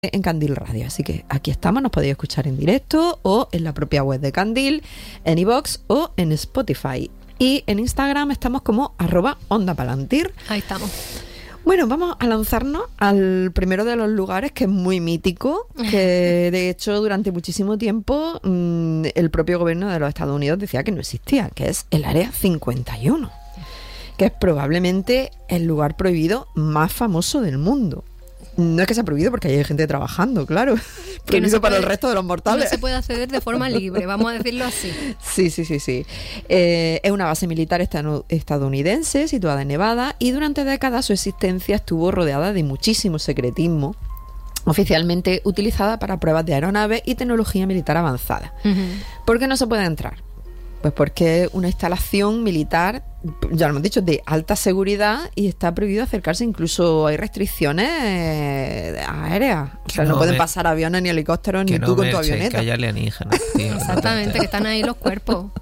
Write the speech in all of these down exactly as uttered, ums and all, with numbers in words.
en Candil Radio, así que aquí estamos, nos podéis escuchar en directo o en la propia web de Candil, en iVoox o en Spotify. Y en Instagram estamos como arroba Onda Palantir. Ahí estamos. Bueno, vamos a lanzarnos al primero de los lugares, que es muy mítico, que de hecho durante muchísimo tiempo mmm, el propio gobierno de los Estados Unidos decía que no existía, que es el Área cincuenta y uno, que es probablemente el lugar prohibido más famoso del mundo. No es que sea prohibido porque hay gente trabajando, claro. Prohibido no para puede, el resto de los mortales. No se puede acceder de forma libre, vamos a decirlo así. Sí, sí, sí, sí. Eh, es una base militar estadounidense situada en Nevada y durante décadas su existencia estuvo rodeada de muchísimo secretismo, oficialmente utilizada para pruebas de aeronaves y tecnología militar avanzada. Uh-huh. ¿Por qué no se puede entrar? Pues porque es una instalación militar, ya lo hemos dicho, de alta seguridad y está prohibido acercarse, incluso hay restricciones aéreas. O sea, no, no pueden me, pasar aviones ni helicópteros ni no tú con tu avioneta. Que hay alienígenas, tío. Exactamente, que están ahí los cuerpos.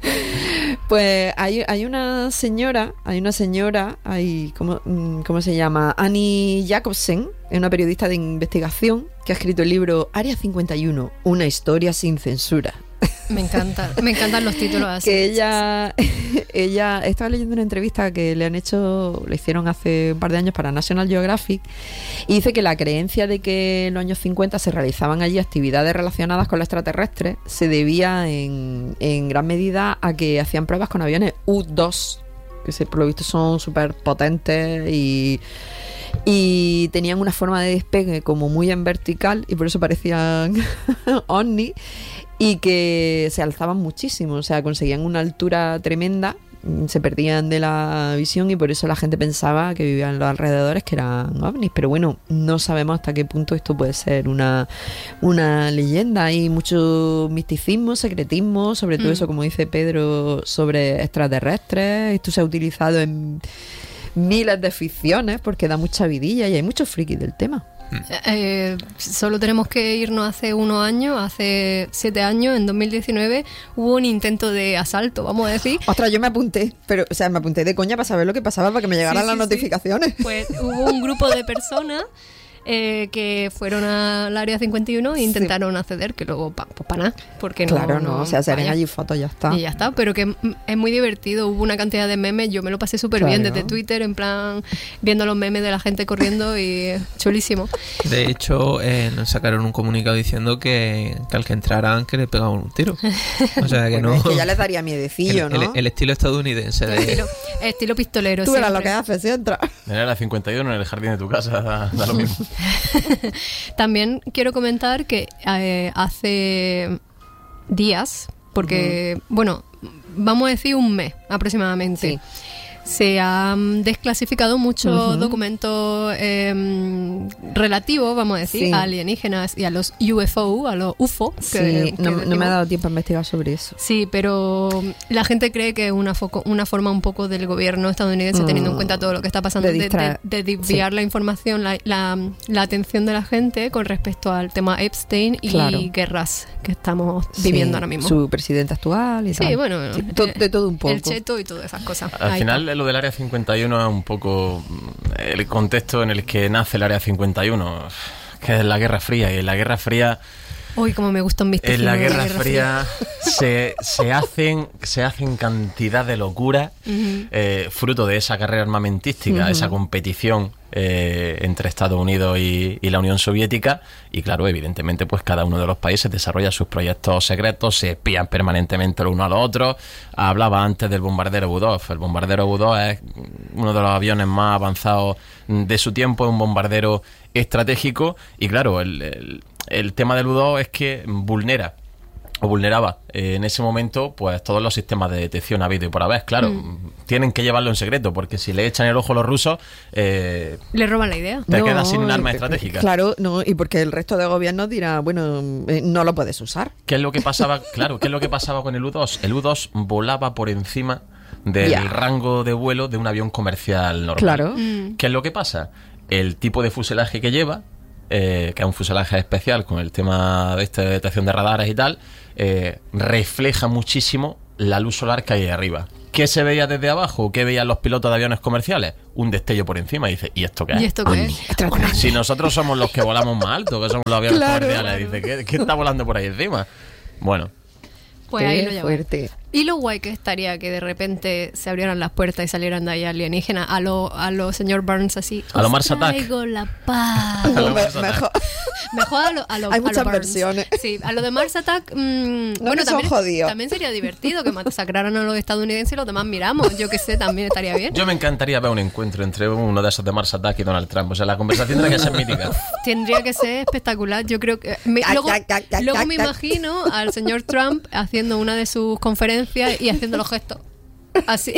Pues hay, hay una señora, hay una señora, hay, ¿cómo, ¿cómo se llama? Annie Jacobsen, es una periodista de investigación que ha escrito el libro Área cincuenta y uno, una historia sin censura. Me encanta, me encantan los títulos así. Que ella, ella estaba leyendo una entrevista que le han hecho, le hicieron hace un par de años para National Geographic, y dice que la creencia de que en los años cincuenta se realizaban allí actividades relacionadas con los extraterrestres se debía en, en gran medida a que hacían pruebas con aviones U dos, que se, por lo visto son súper potentes y y tenían una forma de despegue como muy en vertical y por eso parecían ovnis, y que se alzaban muchísimo, o sea, conseguían una altura tremenda, se perdían de la visión y por eso la gente pensaba que vivían en los alrededores que eran ovnis, pero bueno, no sabemos hasta qué punto esto puede ser una, una leyenda. Hay mucho misticismo, secretismo, sobre todo mm. eso, como dice Pedro, sobre extraterrestres. Esto se ha utilizado en miles de ficciones porque da mucha vidilla y hay muchos frikis del tema. Eh, solo tenemos que irnos hace unos años, hace siete años, en dos mil diecinueve hubo un intento de asalto, vamos a decir. Ostras, yo me apunté, pero o sea, me apunté de coña para saber lo que pasaba, para que me llegaran sí, las sí, notificaciones. Sí. Pues hubo un grupo de personas eh, que fueron al Área cincuenta y uno e intentaron sí. acceder, que luego pa, pues para nada, porque claro, no, no, o sea, se harán allí fotos, ya está. Y ya está, pero que es muy divertido, hubo una cantidad de memes, yo me lo pasé súper claro. bien desde Twitter, en plan, viendo los memes de la gente corriendo y chulísimo. De hecho, eh, nos sacaron un comunicado diciendo que, que al que entraran que le pegaban un tiro. O sea, que bueno, no... Es que ya les daría miedecillo, el, ¿no? El, el estilo estadounidense. El de... estilo, estilo pistolero. Tú verás lo que haces si entras. Era la cincuenta y uno en el jardín de tu casa, da, da lo mismo. También quiero comentar que eh, hace días, porque, uh-huh. bueno, vamos a decir un mes aproximadamente, sí. se han desclasificado muchos uh-huh. documentos eh, relativos, vamos a decir, sí. a alienígenas y a los U F O, a los U F O. Que, sí, que no, no me ha dado tiempo a investigar sobre eso. Sí, pero la gente cree que es una, foco, una forma un poco del gobierno estadounidense, uh-huh. teniendo en cuenta todo lo que está pasando, de, de, de desviar sí. la información, la, la, la atención de la gente con respecto al tema Epstein y claro. guerras que estamos viviendo sí, ahora mismo. Su presidente actual y sí, tal. bueno, sí, to, de todo un poco. El cheto y todas esas cosas. Al Ahí final, está. Lo del Área cincuenta y uno es un poco el contexto en el que nace el Área cincuenta y uno, que es la Guerra Fría, y en la Guerra Fría... Uy, como me gustan mis En la Guerra, la Guerra Fría, Fría se, se, hacen, se hacen cantidad de locuras uh-huh. eh, fruto de esa carrera armamentística, uh-huh. esa competición eh, entre Estados Unidos y, y la Unión Soviética, y claro, evidentemente pues cada uno de los países desarrolla sus proyectos secretos, se espían permanentemente los unos a los otros. Hablaba antes del bombardero U dos. El bombardero U dos es uno de los aviones más avanzados de su tiempo, es un bombardero estratégico, y claro, el, el El tema del U dos es que vulnera o vulneraba eh, en ese momento pues todos los sistemas de detección habido y por haber. Claro, mm. tienen que llevarlo en secreto porque si le echan el ojo a los rusos eh, le roban la idea. Te no, quedas sin un arma estratégica. Claro, no, y porque el resto de gobiernos dirá, bueno, eh, no lo puedes usar. ¿Qué es lo que pasaba? Claro, ¿qué es lo que pasaba con el U dos? El U dos volaba por encima del yeah. rango de vuelo de un avión comercial normal. Claro. Mm. ¿Qué es lo que pasa? El tipo de fuselaje que lleva, Eh, que es un fuselaje especial con el tema de esta detección de radares y tal, eh, refleja muchísimo la luz solar que hay ahí arriba. ¿Qué se veía desde abajo? ¿Qué veían los pilotos de aviones comerciales? Un destello por encima y dice, ¿y esto qué es? ¿Y esto qué es? Si nosotros somos los que volamos más alto, que somos los aviones Claro. comerciales, dice, ¿qué, ¿qué está volando por ahí encima? Bueno, Pues Qué ahí lo llevamos. fuerte. Y lo guay que estaría que de repente se abrieran las puertas y salieran de ahí alienígenas a lo, a lo señor Burns así. A lo "Os Mars Attack". traigo la paz. A lo Me- Mars Attack. mejor. Mejor a lo, a lo Hay a lo muchas Burns. versiones. Sí, a lo de Mars Attack. mmm, No, bueno, que son también, jodidos. también sería divertido que masacraran a los estadounidenses y los demás miramos. Yo que sé, también estaría bien. yo me encantaría ver un encuentro entre uno de esos de Mars Attack y Donald Trump. O sea, la conversación tendría que ser mítica. Tendría que ser espectacular. Yo creo que. me- Tac, luego tac, tac, tac, luego tac, me tac. imagino al señor Trump haciendo una de sus conferencias y haciendo los gestos. Así.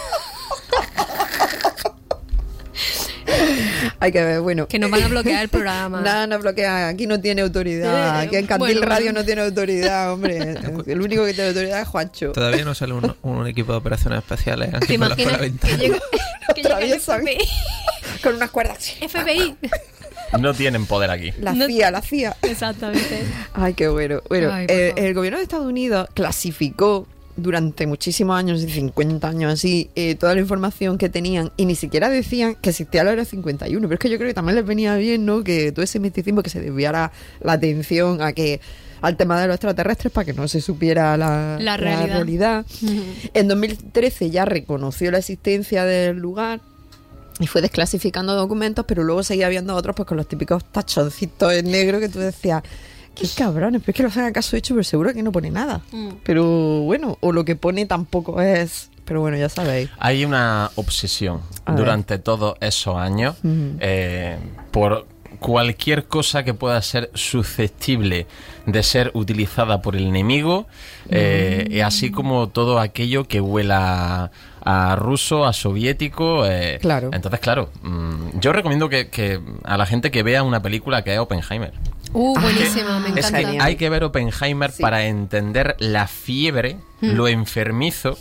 Hay que ver, bueno. Que nos van a bloquear el programa. Nada, no bloquea. Aquí no tiene autoridad. Aquí en Candil Bueno, Radio bueno. no tiene autoridad, hombre. El único que tiene autoridad es Juancho. Todavía no sale un, un equipo de operaciones especiales. ¿Te aquí por la- por la imaginas que ventana. llega, que llega el Atraviesan. F B I? Con unas cuerdas. F B I. No tienen poder aquí. La No- C I A, la C I A. Exactamente. Ay, qué bueno. Bueno, Ay, por eh, favor. el gobierno de Estados Unidos clasificó durante muchísimos años, cincuenta años así, eh, toda la información que tenían y ni siquiera decían que existía la Área cincuenta y uno. Pero es que yo creo que también les venía bien, ¿no? Que todo ese misticismo, que se desviara la atención a que al tema de los extraterrestres para que no se supiera la, La realidad. realidad. Ujú. En dos mil trece ya reconoció la existencia del lugar y fue desclasificando documentos, pero luego seguía viendo otros pues con los típicos tachoncitos en negro que tú decías, qué cabrones, pero es que los hagan caso hecho, pero seguro que no pone nada. Mm. Pero bueno, o lo que pone tampoco es... Pero bueno, ya sabéis. Hay una obsesión A ver. durante todos esos años Ujú. eh, por cualquier cosa que pueda ser susceptible de ser utilizada por el enemigo, eh, y así como todo aquello que huela a ruso, a soviético. eh, Claro. Entonces, claro, mm, yo recomiendo que, que a la gente que vea una película que es Oppenheimer. Uh, buenísima, me Es encanta. que genial. hay que ver Oppenheimer Sí. para entender la fiebre, Mm. lo enfermizo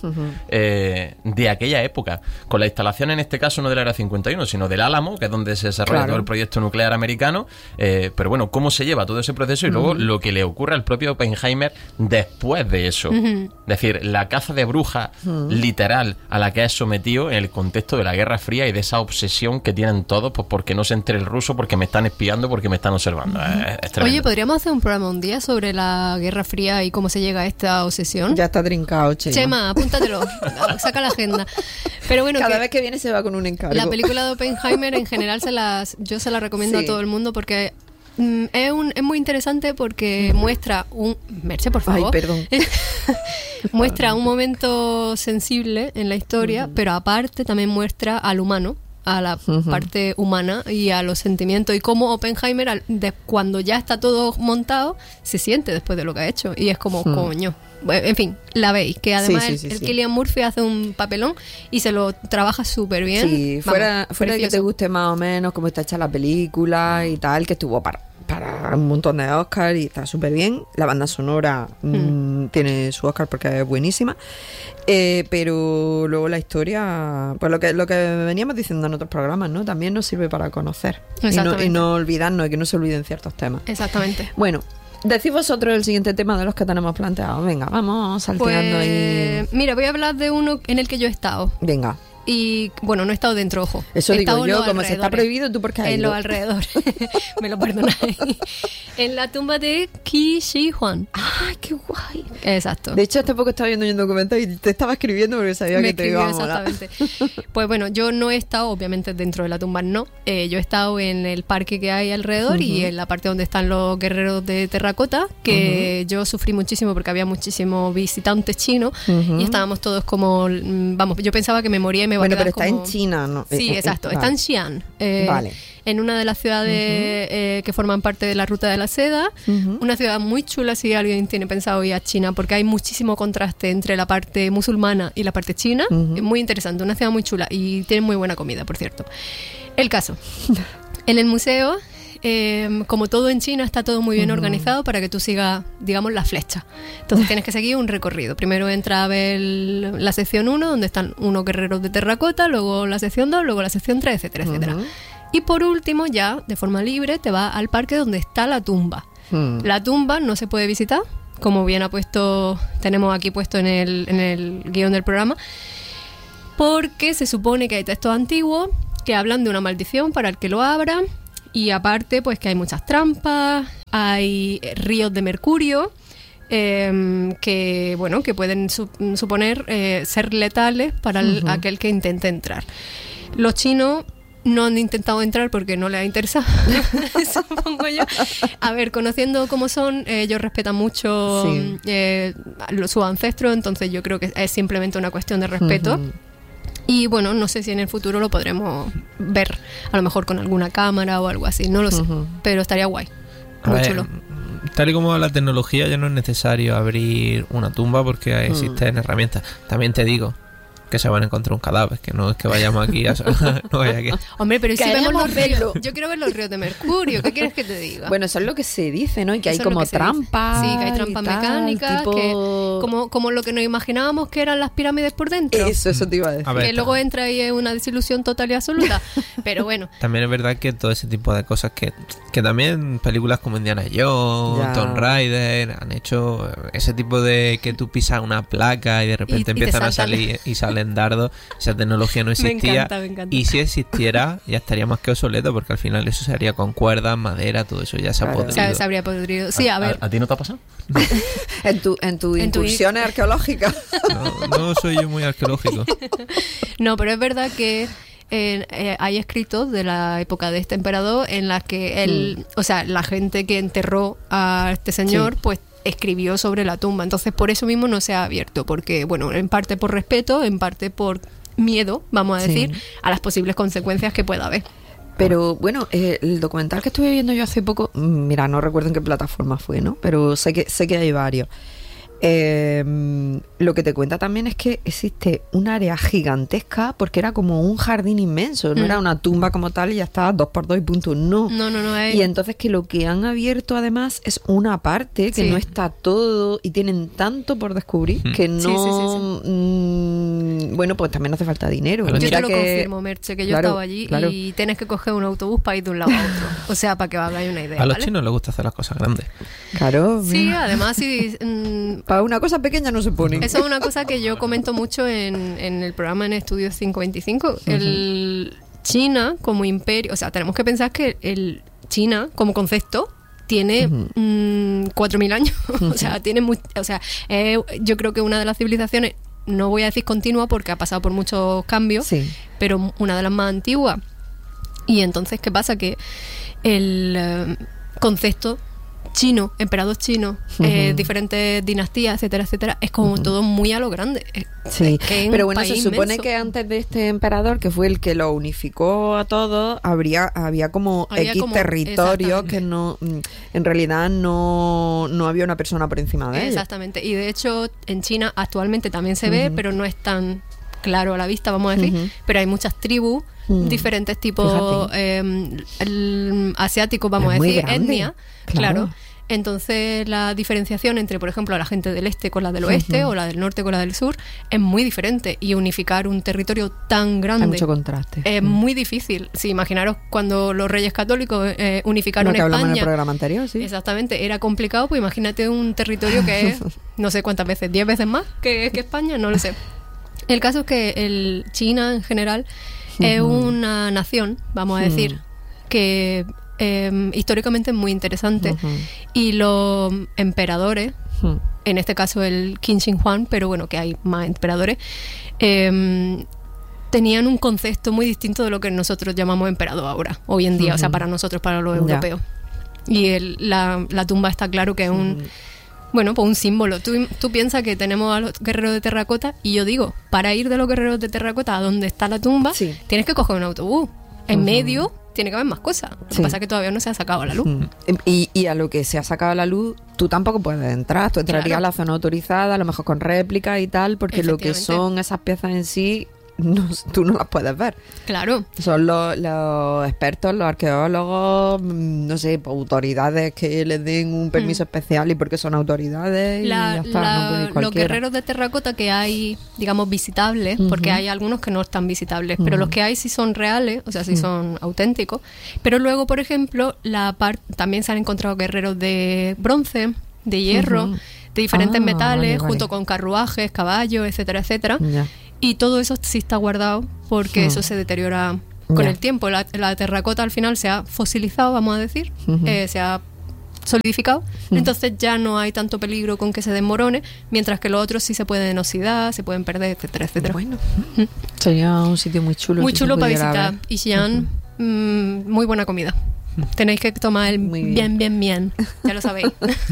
eh, de aquella época. Con la instalación, en este caso, no del Área cincuenta y uno, sino del Álamo, que es donde se desarrolla Claro. todo el proyecto nuclear americano. Eh, pero bueno, cómo se lleva todo ese proceso y luego lo que le ocurre al propio Oppenheimer después de eso. Es decir, la caza de brujas literal a la que es sometido en el contexto de la Guerra Fría y de esa obsesión que tienen todos, pues porque no se entere el ruso, porque me están espiando, porque me están observando. Es- es tremendo. Oye, ¿podríamos hacer un programa un día sobre la Guerra Fría y cómo se llega a esta obsesión? Ya está trincado, Chema. Chema, apúntatelo, saca la agenda. Pero bueno, Cada que vez que viene se va con un encargo. la película de Oppenheimer en general se las, yo se la recomiendo Sí. a todo el mundo porque mm, es, un, es muy interesante porque muestra un... Merche, por Ay, favor. perdón. Muestra un momento sensible en la historia, pero aparte también muestra al humano, a la Ujú. parte humana y a los sentimientos y cómo Oppenheimer al- de- cuando ya está todo montado se siente después de lo que ha hecho y es como Hmm. coño. Bueno, en fin, la veis, que además Sí, sí, el, sí, el sí. Cillian Murphy hace un papelón y se lo trabaja súper bien. Sí, Vamos, fuera, fuera de que te precioso. guste más o menos cómo está hecha la película y tal, que estuvo para, para un montón de Oscars y está súper bien. La banda sonora mm, tiene su Oscar porque es buenísima. Eh, pero luego la historia, pues lo que lo que veníamos diciendo en otros programas, ¿no? También nos sirve para conocer. Y no, Exactamente. y no olvidarnos, y que no se olviden ciertos temas. Exactamente. Bueno, decid vosotros el siguiente tema de los que tenemos planteados. Venga, vamos salteando ahí. Pues, mira, voy a hablar de uno en el que yo he estado. Venga. Y bueno, no he estado dentro, ojo. Eso He digo estado en yo, los como se está alrededores. prohibido, ¿tú por qué has En ido? los alrededores. Me lo perdonáis. En la tumba de Qi Shi Huang. ¡Ay, qué guay! Exacto. De hecho, hace poco estaba viendo un documental y te estaba escribiendo porque sabía Me que te escribió iba a molar. exactamente. Pues bueno, yo no he estado, obviamente, dentro de la tumba, no. Eh, yo he estado en el parque que hay alrededor y en la parte donde están los guerreros de terracota, que yo sufrí muchísimo porque había muchísimos visitantes chinos Ujú. y estábamos todos como, mm, vamos, yo pensaba que me moría y me iba Bueno, a quedar pero está como- en China, ¿no? Sí, Eh, eh, exacto. eh, Está en vale. Xi'an. eh, Vale. En una de las ciudades eh, que forman parte de la Ruta de la Seda. Ujú. Una ciudad muy chula si alguien tiene pensado ir a China, porque hay muchísimo contraste entre la parte musulmana y la parte china. Ujú. Es muy interesante, una ciudad muy chula y tiene muy buena comida, por cierto. El caso. En el museo, eh, como todo en China, está todo muy bien organizado para que tú sigas, digamos, la flecha. Entonces tienes que seguir un recorrido. Primero entra a ver el- la sección uno, donde están unos guerreros de terracota, luego la sección dos, luego la sección tres, etcétera, etcétera. Ujú. Y por último, ya de forma libre, te vas al parque donde está la tumba. Hmm. La tumba no se puede visitar, como bien ha puesto, tenemos aquí puesto en el, en el guión del programa. porque se supone que hay textos antiguos que hablan de una maldición para el que lo abra, y aparte pues que hay muchas trampas, hay ríos de mercurio eh, que bueno que pueden su- suponer eh, ser letales para el, uh-huh. aquel que intente entrar. Los chinos no han intentado entrar porque no les ha interesado, supongo yo. A ver, conociendo cómo son, eh, ellos respetan mucho sí. eh, los, sus ancestros, entonces yo creo que es simplemente una cuestión de respeto. Uh-huh. Y bueno, no sé si en el futuro lo podremos ver, a lo mejor con alguna cámara o algo así, no lo sé, uh-huh. pero estaría guay, a muy ver, chulo. Tal y como va la tecnología, ya no es necesario abrir una tumba porque existen uh-huh. herramientas. También te digo que se van a encontrar un cadáver, que no es que vayamos aquí a... no vaya aquí. Hombre, pero si vemos los verlo. ríos, yo quiero ver los ríos de mercurio, ¿qué quieres que te diga? Bueno, eso es lo que se dice, ¿no? Y que Eso hay como trampas. Sí, que hay trampas mecánicas, tipo... que como, como lo que nos imaginábamos que eran las pirámides por dentro. Eso, eso te iba a decir. A ver, que luego entra y es una desilusión total y absoluta, pero bueno. También es verdad que todo ese tipo de cosas que, que también películas como Indiana Jones, Tomb Raider han hecho ese tipo de que tú pisas una placa y de repente y, empiezan y a salir y salen dardos. Esa tecnología no existía. Me encanta, me encanta. Y si existiera, ya estaría más que obsoleto, porque al final eso se haría con cuerdas, madera, todo eso ya se ha claro. podrido. Se, se habría podrido. Sí, a, a ver. ¿A, a ti no te ha pasado? No. en tu en tu en incursiones tu... arqueológicas. No, no soy yo muy arqueológico. No, pero es verdad que eh, eh, hay escritos de la época de este emperador en las que él, mm. o sea, la gente que enterró a este señor, sí. pues escribió sobre la tumba. Entonces, por eso mismo no se ha abierto, porque, bueno, en parte por respeto, en parte por miedo, vamos a decir, sí. a las posibles consecuencias que pueda haber. Pero bueno, eh, el documental que estuve viendo yo hace poco, mira, no recuerdo en qué plataforma fue, ¿no? Pero sé que sé que hay varios. Eh, lo que te cuenta también es que existe un área gigantesca porque era como un jardín inmenso, no mm. era una tumba como tal y ya estaba dos por dos y punto, no. No, no, no es... Y entonces que lo que han abierto además es una parte que sí. no está todo y tienen tanto por descubrir mm. que no... Sí, sí, sí, sí. Mmm, bueno, pues también hace falta dinero. Yo Mira te lo que... confirmo, Merche, que yo claro, estaba allí claro. y tienes que coger un autobús para ir de un lado a otro. O sea, para que os hagáis una idea. A los ¿vale? chinos les gusta hacer las cosas grandes. Claro. Sí, mira. Además, sí... Mmm, para una cosa pequeña no se pone. Eso es una cosa que yo comento mucho en, en el programa en Estudio cinco veinticinco. Uh-huh. El China como imperio, o sea, tenemos que pensar que el China como concepto tiene uh-huh. mmm, cuatro mil años. Uh-huh. O sea, tiene muy, o sea, eh, yo creo que una de las civilizaciones, no voy a decir continua porque ha pasado por muchos cambios, sí. pero una de las más antiguas. Y entonces, ¿qué pasa? Que el eh, concepto chino, emperador chino, uh-huh. eh, diferentes dinastías, etcétera, etcétera, es como uh-huh. todo muy a lo grande. Sí, es pero bueno, se supone inmenso. Que antes de este emperador, que fue el que lo unificó a todos, habría, había como había X como, territorio que no, en realidad no, no había una persona por encima de él. Exactamente, y de hecho en China actualmente también se ve, uh-huh. pero no es tan claro a la vista, vamos a decir, uh-huh. pero hay muchas tribus, uh-huh. diferentes tipos eh, el, asiáticos, vamos es a decir, grande, etnia, claro. claro. Entonces la diferenciación entre, por ejemplo, la gente del este con la del oeste uh-huh. o la del norte con la del sur es muy diferente, y unificar un territorio tan grande hay mucho contraste. Es uh-huh. muy difícil. Si imaginaros cuando los reyes católicos eh, unificaron Lo que España, hablamos en el programa anterior, sí. Exactamente, era complicado, pues imagínate un territorio que es no sé cuántas veces, diez veces más que, que España, no lo sé. El caso es que el China en general uh-huh. es una nación, vamos a decir, uh-huh. que Eh, históricamente es muy interesante, uh-huh. y los emperadores, uh-huh. en este caso el Qin Shi Huang, pero bueno, que hay más emperadores, eh, tenían un concepto muy distinto de lo que nosotros llamamos emperador ahora, hoy en día, uh-huh. o sea, para nosotros, para los europeos. Yeah. Y el, la, la tumba está claro que es un... Uh-huh. Bueno, pues un símbolo. Tú, tú piensas que tenemos a los guerreros de terracota, y yo digo, para ir de los guerreros de terracota a donde está la tumba, sí. tienes que coger un autobús. En uh-huh. medio tiene que haber más cosas. Lo sí. que pasa es que todavía no se ha sacado a la luz. Uh-huh. Y, y a lo que se ha sacado a la luz, tú tampoco puedes entrar. Tú entrarías claro. a la zona autorizada, a lo mejor con réplicas y tal, porque lo que son esas piezas en sí, no, tú no las puedes ver. Claro. Son los, los expertos, los arqueólogos, no sé, autoridades que les den un permiso mm. especial, y porque son autoridades la, y ya está. La, no puede ir los guerreros de terracota que hay, digamos, visitables, uh-huh. porque hay algunos que no están visitables, uh-huh. pero los que hay sí son reales, o sea, sí uh-huh. son auténticos. Pero luego, por ejemplo, la par- también se han encontrado guerreros de bronce, de hierro, uh-huh. de diferentes ah, metales, vale, vale. junto con carruajes, caballos, etcétera, etcétera. Yeah. y todo eso sí está guardado porque Hmm. eso se deteriora con Ya. el tiempo. La, la terracota al final se ha fosilizado, vamos a decir, Ujú. eh, se ha solidificado, entonces ya no hay tanto peligro con que se desmorone, mientras que los otros sí se pueden oxidar, se pueden perder, etcétera, etcétera. Bueno, sería un sitio muy chulo. Muy si se chulo para pudiera visitar. ver. Y Xi'an, mm, muy buena comida. Tenéis que tomar el Muy bien, bien. bien, bien. Ya lo sabéis.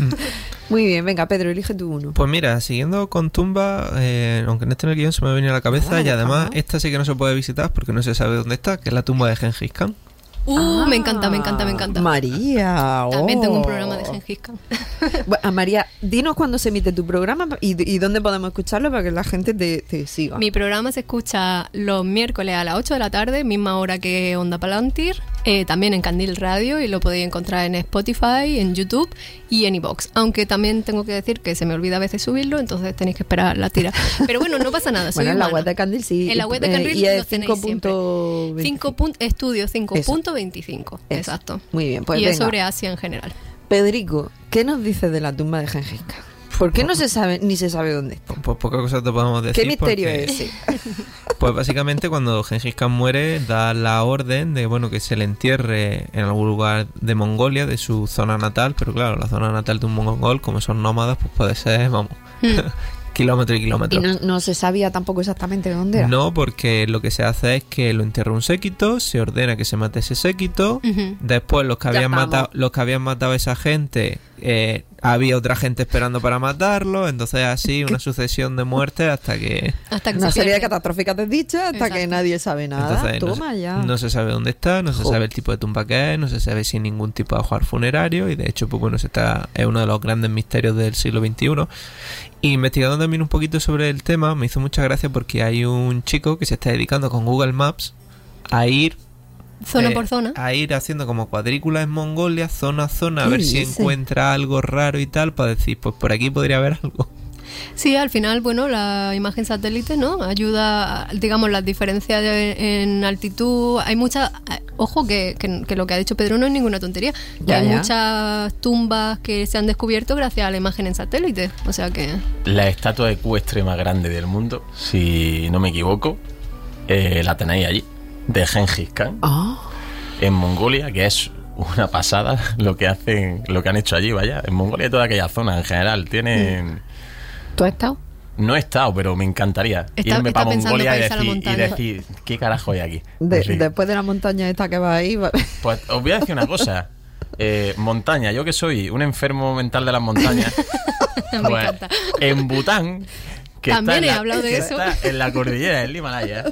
Muy bien, venga, Pedro, elige tú uno. Pues mira, siguiendo con tumba, eh, aunque no esté en el guión, se me ha venido a la cabeza. Ah, y además, ajá. esta sí que no se puede visitar porque no se sabe dónde está, que es la tumba de Gengis Khan. Uh, me encanta, me encanta, me encanta. María, También tengo un oh. programa de Gengis Khan. Bueno, María, dinos cuándo se emite tu programa y, y dónde podemos escucharlo para que la gente te, te siga. Mi programa se escucha los miércoles a las ocho de la tarde, misma hora que Onda Palantir, eh, también en Candil Radio, y lo podéis encontrar en Spotify, en YouTube y en iVoox. Aunque también tengo que decir que se me olvida a veces subirlo, entonces tenéis que esperar la tira. Pero bueno, no pasa nada. Soy Bueno, en la humana. web de Candil sí. En la web de eh, Candil y es los tenéis siempre. cinco punto- Estudio cinco punto veinticinco. Eso. Exacto. Muy bien, pues y es venga. sobre Asia en general. Pedrico, ¿qué nos dices de la tumba de Gengis Khan? ¿Por qué no se sabe ni se sabe dónde está? Pues, pues poca cosa te podemos decir. ¿Qué misterio porque, es ese? Pues básicamente cuando Gengis Khan muere, da la orden de bueno que se le entierre en algún lugar de Mongolia, de su zona natal, pero claro, la zona natal de un mongol, como son nómadas, pues puede ser, vamos, kilómetro y kilómetro. Y no, no se sabía tampoco exactamente dónde era. No, porque lo que se hace es que lo entierra un séquito, se ordena que se mate ese séquito, Ujú. después los que Ya habían estamos. matado, los que habían matado a esa gente, eh, había otra gente esperando para matarlo, entonces así una sucesión de muertes hasta que Hasta que Una se serie de pierde. catastróficas desdichas hasta Exacto. que nadie sabe nada. entonces no Toma se- ya. no se sabe dónde está, no se Jo. sabe el tipo de tumba que es, no se sabe si hay ningún tipo de ajuar funerario, y de hecho pues bueno, se está, es uno de los grandes misterios del siglo veintiuno. Y investigando también un poquito sobre el tema, me hizo mucha gracia porque hay un chico que se está dedicando con Google Maps a ir Zona eh, por zona. a ir haciendo como cuadrículas en Mongolia, zona a zona, a ¿Qué ver si dice? encuentra algo raro y tal, para decir, pues por aquí podría haber algo. Sí, al final, bueno, la imagen satélite, ¿no? Ayuda, digamos, las diferencias de- en altitud. Hay muchas... Ojo, que, que, que lo que ha dicho Pedro no es ninguna tontería. Que Ya, hay ya. muchas tumbas que se han descubierto gracias a la imagen en satélite. O sea que... La estatua ecuestre más grande del mundo, si no me equivoco, eh, la tenéis allí, de Gengis Khan, Ah, en Mongolia, que es una pasada lo que hacen, lo que han hecho allí, vaya. En Mongolia y toda aquella zona en general tienen... ¿tú has estado? No he estado, pero me encantaría Está- irme está para pensando Mongolia para y irse a la decir, y montaña. decir, ¿qué carajo hay aquí? De- Sí. Después de la montaña esta que va ahí. va- Pues os voy a decir una cosa. Eh, montaña, yo que soy un enfermo mental de las montañas, Me pues, encanta. en Bután, que También está, en he la, hablado de que eso. está en la cordillera del Himalaya,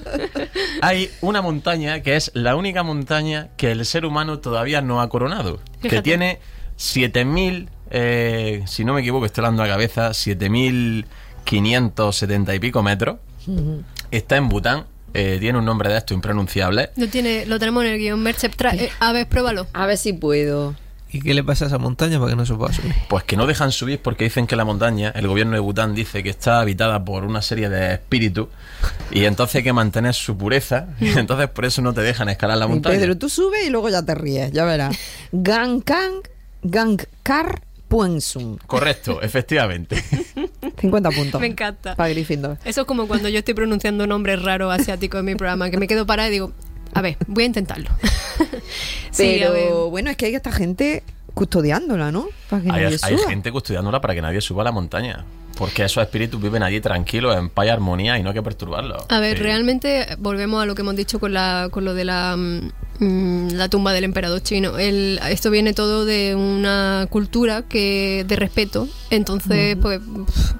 hay una montaña que es la única montaña que el ser humano todavía no ha coronado, que Fíjate. tiene siete mil, eh, si no me equivoco, estoy hablando a la cabeza, siete mil quinientos setenta y pico metros. Está en Bután, eh, tiene un nombre de esto impronunciable. Lo, tiene, lo tenemos en el guión. Merchep, tra- eh, a ver, pruébalo. A ver si puedo. ¿Y qué le pasa a esa montaña para que no se pueda subir? Pues que no dejan subir porque dicen que la montaña, el gobierno de Bután dice que está habitada por una serie de espíritus y entonces hay que mantener su pureza y entonces por eso no te dejan escalar la Y montaña. Pedro, tú subes y luego ya te ríes, ya verás. Gangkang, Gangkar Puensum. Correcto, efectivamente. cincuenta puntos. Me encanta. Para Gryffindor. Eso es como cuando yo estoy pronunciando nombres raros asiáticos en mi programa, que me quedo parada y digo, a ver, voy a intentarlo. Sí, a ver. Pero bueno, es que hay esta gente custodiándola, ¿no? Para que Hay, nadie hay suba. gente custodiándola para que nadie suba a la montaña. Porque esos espíritus viven allí tranquilos, en paz y armonía y no hay que perturbarlos. A ver, Sí. realmente volvemos a lo que hemos dicho con la con lo de la, mm, la tumba del emperador chino. El, esto viene todo de una cultura que de respeto. Entonces, pues pf,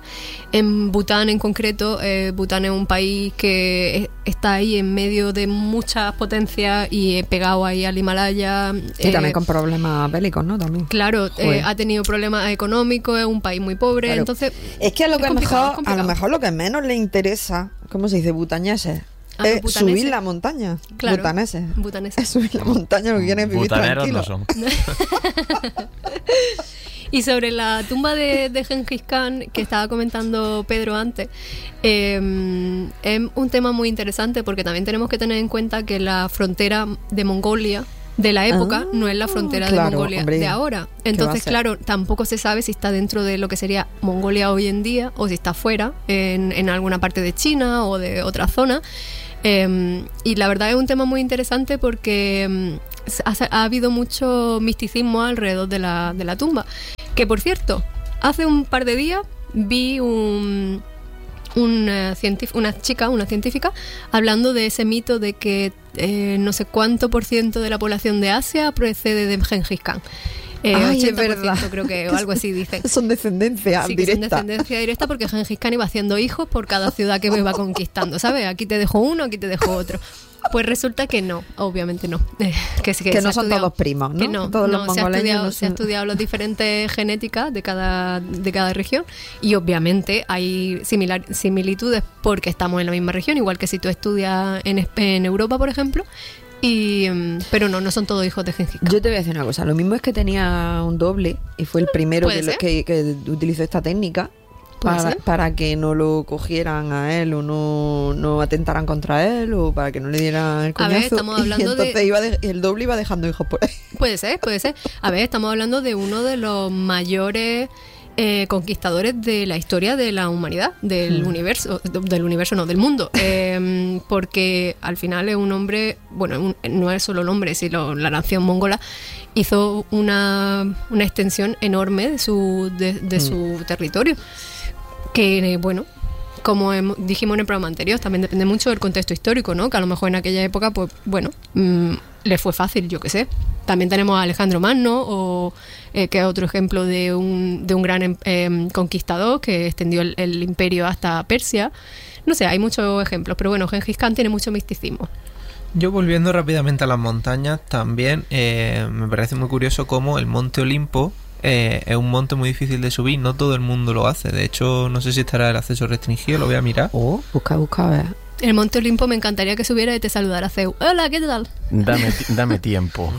en Bután en concreto, eh, Bután es un país que es- está ahí en medio de muchas potencias y eh, pegado ahí al Himalaya. Y eh, también con problemas bélicos, ¿no? También. Claro, eh, Joder. ha tenido problemas económicos, es un país muy pobre, Claro. entonces Es que a lo es que complicado, mejor, es a lo complicado. mejor lo que menos le interesa, ¿cómo se dice? Butañeses. A los Es butaneses. subir la montaña. Claro. Butaneses. Butaneses. Es subir la montaña, lo que quieren es vivir Butaneros tranquilo. no son. Y sobre la tumba de, de Gengis Khan, que estaba comentando Pedro antes, eh, es un tema muy interesante porque también tenemos que tener en cuenta que la frontera de Mongolia de la época, ah, no es la frontera claro, de Mongolia hombre, de ahora. Entonces, claro, tampoco se sabe si está dentro de lo que sería Mongolia hoy en día o si está fuera, en, en alguna parte de China o de otra zona. Eh, y la verdad es un tema muy interesante porque um, ha, ha habido mucho misticismo alrededor de la, de la tumba. Que, por cierto, hace un par de días vi un... Una, una chica, una científica, hablando de ese mito de que eh, no sé cuánto por ciento de la población de Asia procede de Gengis Khan. Eh, Ay, ochenta por ciento es verdad. Creo que, o algo así dicen. Son descendencia sí, que directa. son descendencia directa porque Gengis Khan iba haciendo hijos por cada ciudad que iba conquistando, ¿sabes? Aquí te dejo uno, aquí te dejo otro. Pues resulta que no, obviamente no. Eh, que que, que no son estudiado, todos primos, ¿no? Que no, todos no, los se, ha estudiado, no se ha estudiado las diferentes genéticas de cada, de cada región y obviamente hay similar, similitudes porque estamos en la misma región, igual que si tú estudias en, en Europa, por ejemplo. Y, pero no, no son todos hijos de Gengis Khan. Yo te voy a decir una cosa, lo mismo es que tenía un doble y fue el primero que, lo, que, que utilizó esta técnica para, para que no lo cogieran a él o no, no atentaran contra él o para que no le dieran el coñazo. A ver, estamos hablando y entonces de... iba de, el doble iba dejando hijos por ahí. Puede ser, puede ser. A ver, estamos hablando de uno de los mayores... Eh, conquistadores de la historia de la humanidad, del mm. universo, del universo no, del mundo, eh, porque al final es un hombre, bueno, un, no es solo el hombre, sino la nación mongola hizo una, una extensión enorme de su, de, de mm. su territorio, que bueno, como hemos, dijimos en el programa anterior, también depende mucho del contexto histórico, ¿no? Que a lo mejor en aquella época, pues bueno, mmm, le fue fácil, yo qué sé. También tenemos a Alejandro Magno, o, eh, que es otro ejemplo de un, de un gran eh, conquistador que extendió el, el imperio hasta Persia. No sé, hay muchos ejemplos, pero bueno, Gengis Khan tiene mucho misticismo. Yo, volviendo rápidamente a las montañas, también eh, me parece muy curioso cómo el Monte Olimpo eh, es un monte muy difícil de subir, no todo el mundo lo hace. De hecho, no sé si estará el acceso restringido, lo voy a mirar. Oh, busca, busca, a ver. El Monte Olimpo me encantaría que subiera y te saludara Zeus. Hola, ¿qué tal? Dame, dame tiempo.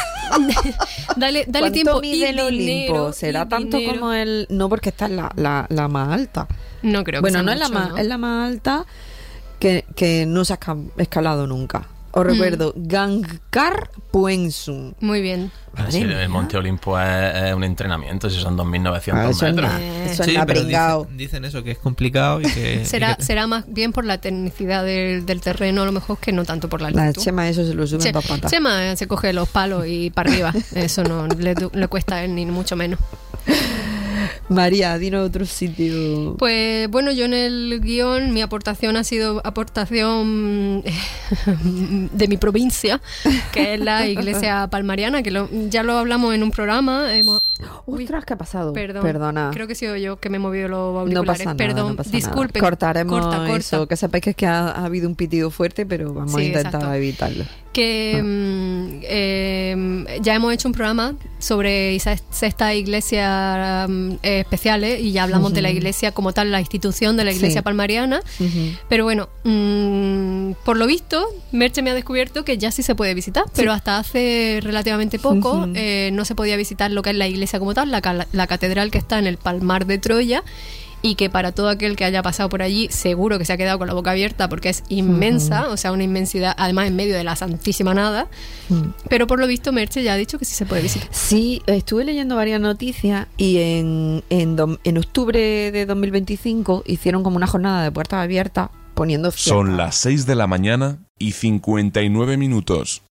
dale dale tiempo. ¿Cuánto mide el Olimpo? ¿Será tanto dinero? Como el...? No, porque esta es la, la, la más alta. No creo que bueno, sea no mucho, es la más, ¿no? es la más alta que, que no se ha escalado nunca. Os recuerdo, mm. Gangkar Puensum. Muy bien. Sí, el Monte Olimpo es, es un entrenamiento, si son dos mil novecientos ah, eso metros. Es eh. eso sí, es pero dicen, dicen eso, que es complicado y que... será, y que... será más bien por la tecnicidad del, del terreno, a lo mejor, que no tanto por la altitud. La Chema eso se lo sube en dos patas. Chema se coge los palos y para arriba. Eso no le, le cuesta a él ni mucho menos. María, dinos otro sitio. Pues bueno, yo en el guión mi aportación ha sido aportación de mi provincia, que es la iglesia palmariana, que lo, ya lo hablamos en un programa. Hemos... Ostras, ¿qué ha pasado? Perdón, Perdona. Creo que he sido yo que me he movido los auriculares. No pasa nada, Perdón, no pasa disculpen. Nada. Cortaremos corta, corta. eso. Que sepáis que es que ha, ha habido un pitido fuerte, pero vamos sí, a intentar exacto. evitarlo. Que ah. eh, ya hemos hecho un programa sobre esas sextas iglesias um, eh, especiales y ya hablamos uh-huh. de la iglesia como tal, la institución de la iglesia sí. palmariana. Uh-huh. Pero bueno, mmm, por lo visto, Merche me ha descubierto que ya sí se puede visitar, sí. pero hasta hace relativamente poco uh-huh. eh, no se podía visitar lo que es la iglesia como tal, la, la catedral que está en el Palmar de Troya. Y que para todo aquel que haya pasado por allí seguro que se ha quedado con la boca abierta porque es inmensa, uh-huh. o sea, una inmensidad, además en medio de la santísima nada. Uh-huh. Pero por lo visto Merche ya ha dicho que sí se puede visitar. Sí, estuve leyendo varias noticias y en, en, do, en octubre de dos mil veinticinco hicieron como una jornada de puertas abiertas poniendo... Son las seis de la mañana y cincuenta y nueve minutos.